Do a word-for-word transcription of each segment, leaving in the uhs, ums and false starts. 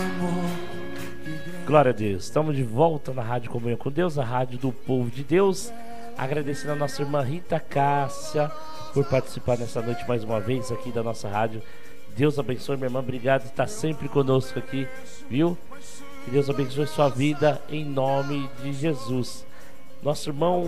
Glória a Deus, estamos de volta na Rádio Comunhão com Deus, a rádio do povo de Deus. Agradecendo a nossa irmã Rita Cássia por participar nessa noite mais uma vez aqui da nossa rádio. Deus abençoe, minha irmã, obrigado por estar sempre conosco aqui, viu? Que Deus abençoe sua vida em nome de Jesus. Nosso irmão,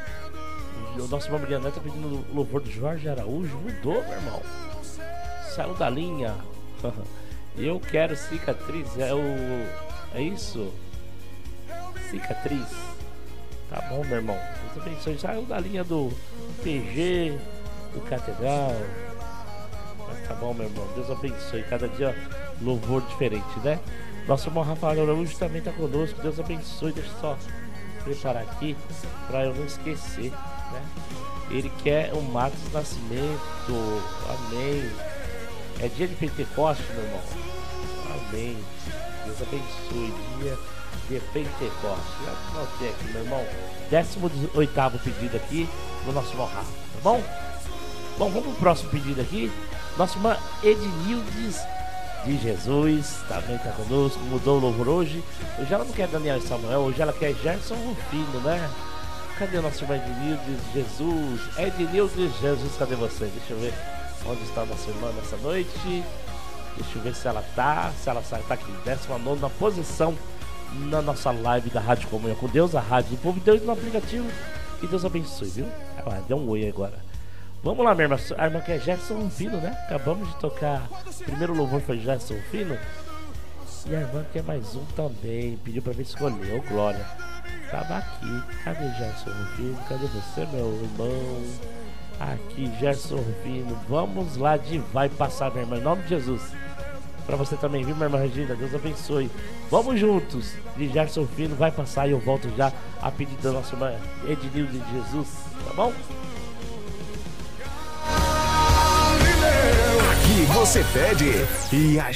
o nosso irmão Mariana está pedindo o louvor do Jorge Araújo. Mudou, meu irmão, saiu da linha. Eu quero cicatriz, é o... é isso? Cicatriz. Tá bom, meu irmão, Deus abençoe. Saiu da linha do P G, do Catedral. Mas tá bom, meu irmão, Deus abençoe. Cada dia louvor diferente, né? Nosso irmão Rafael Araújo também tá conosco. Deus abençoe. Deixa eu só preparar aqui pra eu não esquecer, né? Ele quer o Marcos Nascimento. Amém. É dia de Pentecoste, meu irmão. Amém. Deus abençoe. Dia de Pentecoste. Já anotei aqui, meu irmão. décimo oitavo pedido aqui do nosso irmão Rafa, tá bom? Bom, vamos pro próximo pedido aqui. Nossa irmã Ednildes de Jesus também tá conosco. Mudou o louvor hoje. Hoje ela não quer Daniel e Samuel, hoje ela quer Gerson Rufino, né? Cadê a nossa irmã Ednildes de Jesus? Ednildes de Jesus, cadê você? Deixa eu ver onde está a nossa irmã nessa noite. Deixa eu ver se ela tá. Se ela sai, tá aqui, décima nona posição na nossa live da Rádio Comunhão com Deus, a Rádio do Povo de Deus no aplicativo. E Deus abençoe, viu? Ah, deu um oi agora. Vamos lá, minha irmã. A irmã que é Gerson Rufino, né? Acabamos de tocar. O primeiro louvor foi Gerson Rufino. E a irmã quer mais um também. Pediu pra mim escolher. Ô, Glória. Tava aqui. Cadê Gerson Rufino? Cadê você, meu irmão? Aqui, Gerson Rufino. Vamos lá de Vai Passar, minha irmã. Em nome de Jesus. Pra você também, viu, minha irmã Regina? Deus abençoe. Vamos juntos. De Gerson Rufino, Vai Passar. E eu volto já a pedido da nossa irmã Ednilde de Jesus. Tá bom? Aqui você pede e a